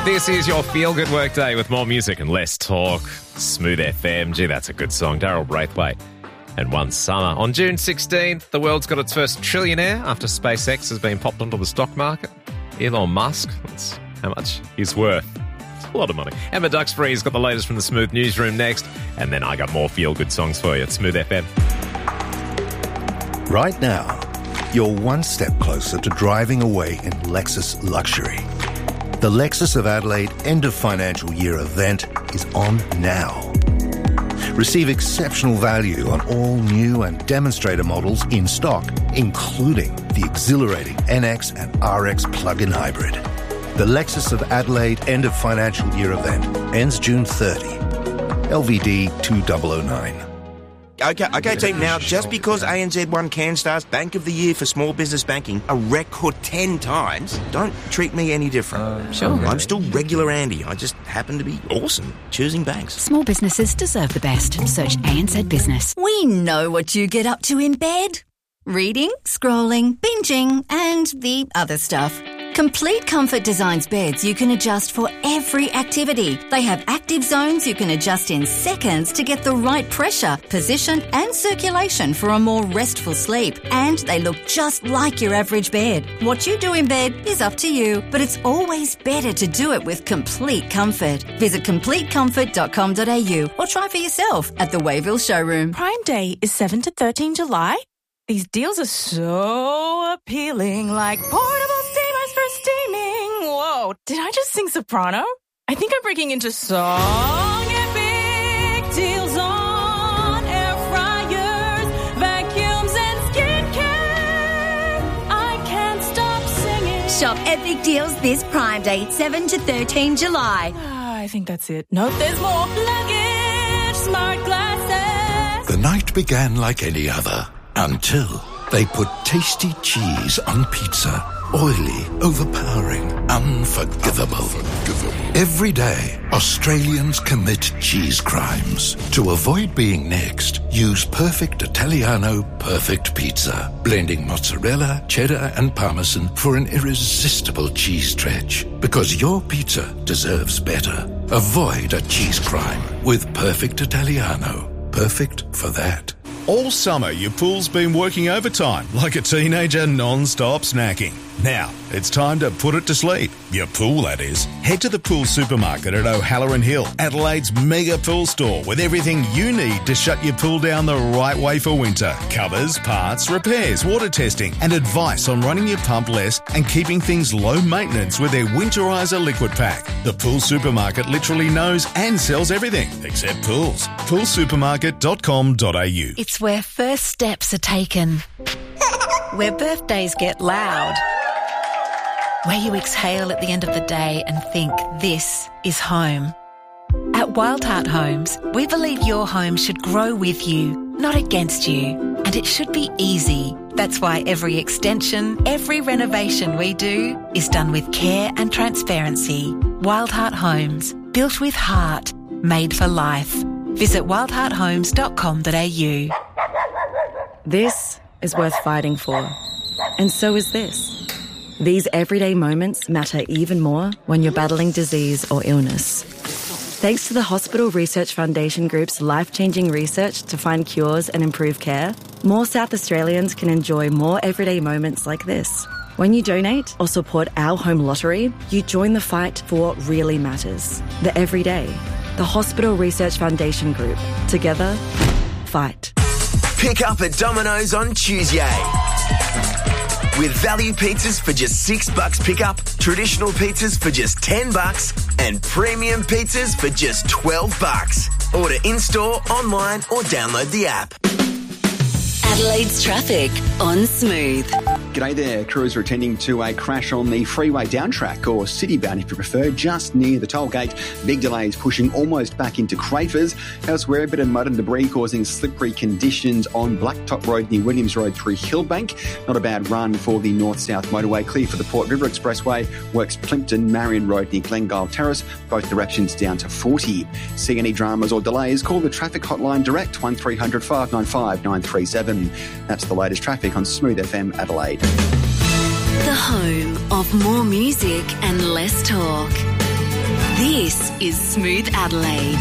This is your feel-good workday with more music and less talk. Smooth FM. Gee, that's a good song. Daryl Braithwaite. And One Summer. On June 16th, the world's got its first trillionaire after SpaceX has been popped onto the stock market. Elon Musk. That's how much he's worth. It's a lot of money. Emma Duxbury's got the latest from the Smooth Newsroom next. And then I got more feel-good songs for you at Smooth FM. Right now, you're one step closer to driving away in Lexus luxury. The Lexus of Adelaide end of financial year event is on now. Receive exceptional value on all new and demonstrator models in stock, including the exhilarating NX and RX plug-in hybrid. The Lexus of Adelaide end of financial year event ends June 30. LVD 2009. Okay, team. Now, just because ANZ won CanStar's Bank of the Year for Small Business Banking a record 10 times, don't treat me any different. Sure. I'm still regular Andy. I just happen to be awesome choosing banks. Small businesses deserve the best. Search ANZ Business. We know what you get up to in bed. Reading, scrolling, binging, and the other stuff. Complete Comfort designs beds you can adjust for every activity. They have active zones you can adjust in seconds to get the right pressure, position and circulation for a more restful sleep. And they look just like your average bed. What you do in bed is up to you, but it's always better to do it with Complete Comfort. Visit CompleteComfort.com.au or try for yourself at the Wayville showroom. Prime Day is 7 to 13 July. These deals are so appealing, like portable steamers for steaming. Whoa, did I just sing soprano? I think I'm breaking into song. And big deals on air fryers, vacuums and skincare. I can't stop singing. Shop epic deals this Prime Day, 7 to 13 July. I think that's it. Nope, there's more. Luggage, smart glasses. The night began like any other. Until they put tasty cheese on pizza. Oily, overpowering, unforgivable. Every day, Australians commit cheese crimes. To avoid being next, use Perfect Italiano Perfect Pizza. Blending mozzarella, cheddar and parmesan for an irresistible cheese stretch. Because your pizza deserves better. Avoid a cheese crime with Perfect Italiano. Perfect for that. All summer, your pool's been working overtime like a teenager non-stop snacking. Now, it's time to put it to sleep. Your pool, that is. Head to the Pool Supermarket at O'Halloran Hill, Adelaide's mega pool store, with everything you need to shut your pool down the right way for winter. Covers, parts, repairs, water testing, and advice on running your pump less and keeping things low maintenance with their Winterizer liquid pack. The Pool Supermarket literally knows and sells everything except pools. Poolsupermarket.com.au. It's where first steps are taken, where birthdays get loud, where you exhale at the end of the day and think, this is home. At Wild Heart Homes, we believe your home should grow with you, not against you. And it should be easy. That's why every extension, every renovation we do is done with care and transparency. Wild Heart Homes, built with heart, made for life. Visit wildhearthomes.com.au. This is worth fighting for. And so is this. These everyday moments matter even more when you're battling disease or illness. Thanks to the Hospital Research Foundation Group's life-changing research to find cures and improve care, more South Australians can enjoy more everyday moments like this. When you donate or support our home lottery, you join the fight for what really matters. The everyday. The Hospital Research Foundation Group. Together, fight. Pick up at Domino's on Tuesday. With value pizzas for just $6 pickup, traditional pizzas for just $10, and premium pizzas for just $12. Order in-store, online, or download the app. Adelaide's traffic on Smooth. G'day there. Crews are attending to a crash on the freeway downtrack, or citybound if you prefer, just near the toll gate. Big delays pushing almost back into Crafers. Elsewhere, a bit of mud and debris causing slippery conditions on Blacktop Road near Williams Road through Hillbank. Not a bad run for the north-south motorway. Clear for the Port River Expressway. Works Plimpton, Marion Road near Glengyle Terrace. Both directions down to 40. See any dramas or delays? Call the traffic hotline direct, 1300 595 937. That's the latest traffic on Smooth FM Adelaide. The home of more music and less talk. This is Smooth Adelaide.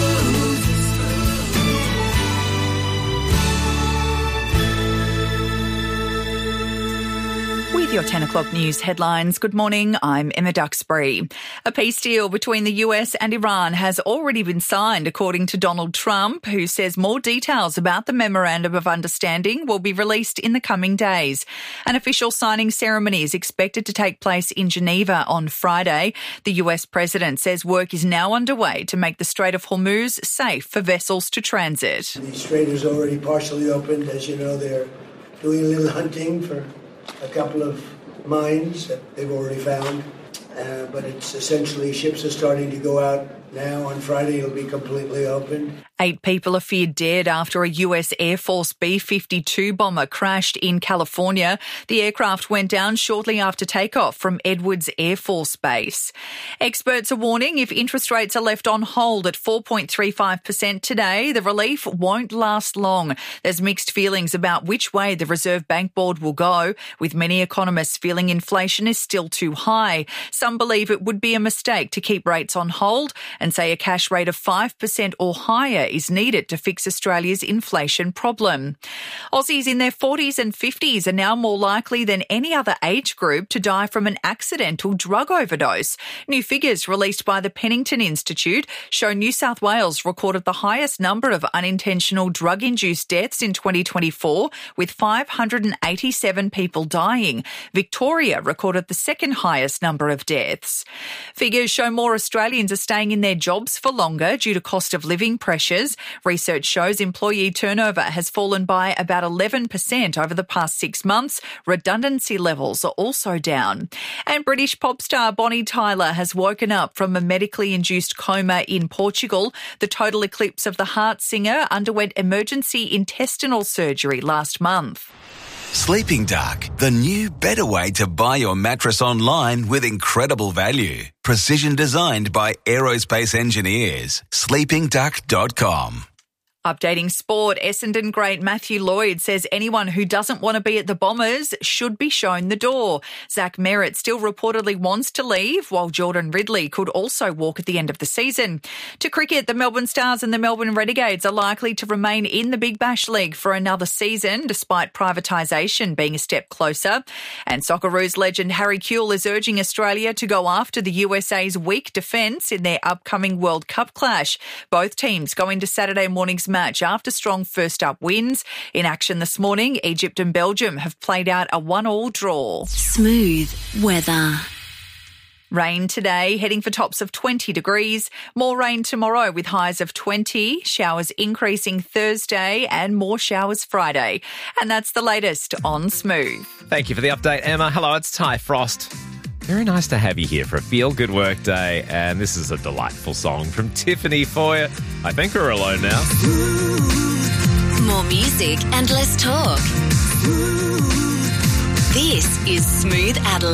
With your 10 o'clock news headlines, good morning, I'm Emma Duxbury. A peace deal between the US and Iran has already been signed, according to Donald Trump, who says more details about the Memorandum of Understanding will be released in the coming days. An official signing ceremony is expected to take place in Geneva on Friday. The US president says work is now underway to make the Strait of Hormuz safe for vessels to transit. The strait is already partially opened. As you know, they're doing a little hunting for a couple of mines that they've already found, but it's essentially ships are starting to go out now. On Friday, it'll be completely open. 8 people are feared dead after a US Air Force B-52 bomber crashed in California. The aircraft went down shortly after takeoff from Edwards Air Force Base. Experts are warning if interest rates are left on hold at 4.35% today, the relief won't last long. There's mixed feelings about which way the Reserve Bank Board will go, with many economists feeling inflation is still too high. Some believe it would be a mistake to keep rates on hold and say a cash rate of 5% or higher is needed to fix Australia's inflation problem. Aussies in their 40s and 50s are now more likely than any other age group to die from an accidental drug overdose. New figures released by the Pennington Institute show New South Wales recorded the highest number of unintentional drug-induced deaths in 2024, with 587 people dying. Victoria recorded the second highest number of deaths. Figures show more Australians are staying in their jobs for longer due to cost of living pressures. Research shows employee turnover has fallen by about 11% over the past 6 months. Redundancy levels are also down. And British pop star Bonnie Tyler has woken up from a medically induced coma in Portugal. The total eclipse of the heart singer underwent emergency intestinal surgery last month. Sleeping Duck, the new, better way to buy your mattress online with incredible value. Precision designed by aerospace engineers. sleepingduck.com. Updating sport, Essendon great Matthew Lloyd says anyone who doesn't want to be at the Bombers should be shown the door. Zach Merritt still reportedly wants to leave, while Jordan Ridley could also walk at the end of the season. To cricket, the Melbourne Stars and the Melbourne Renegades are likely to remain in the Big Bash League for another season, despite privatisation being a step closer. And Socceroos legend Harry Kewell is urging Australia to go after the USA's weak defence in their upcoming World Cup clash. Both teams go into Saturday morning's match after strong first-up wins. In action this morning, Egypt and Belgium have played out a 1-1 draw. Smooth weather. Rain today, heading for tops of 20 degrees. More rain tomorrow with highs of 20. Showers increasing Thursday and more showers Friday. And that's the latest on Smooth. Thank you for the update, Emma. Hello, it's Ty Frost. Very nice to have you here for a feel-good work day, and this is a delightful song from Tiffany for you. I think we're alone now. More music and less talk. This is Smooth Adelaide.